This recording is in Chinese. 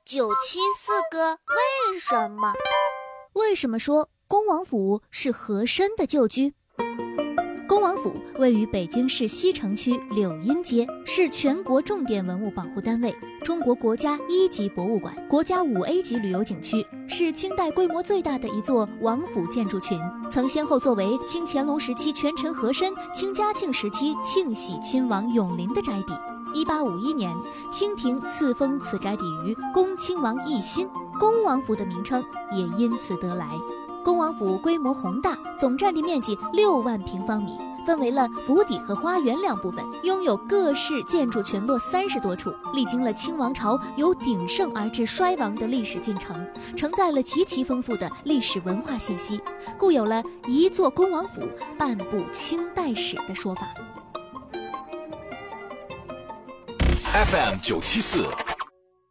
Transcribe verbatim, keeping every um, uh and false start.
九七四个为什么？ 为什么说恭王府是和珅的旧居？恭王府位于北京市西城区柳荫街，是全国重点文物保护单位，中国国家一级博物馆，国家五 A 级旅游景区，是清代规模最大的一座王府建筑群，曾先后作为清乾隆时期权臣和珅、清嘉庆时期庆喜亲王永临的宅邸。一八五一年，清廷赐封此宅邸于恭亲王奕欣，恭王府的名称也因此得来。恭王府规模宏大，总占地面积六万平方米，分为了府邸和花园两部分，拥有各式建筑群落三十多处，历经了清王朝由鼎盛而至衰亡的历史进程，承载了极其丰富的历史文化信息，故有了一座恭王府，半部清代史的说法。 F M 九七四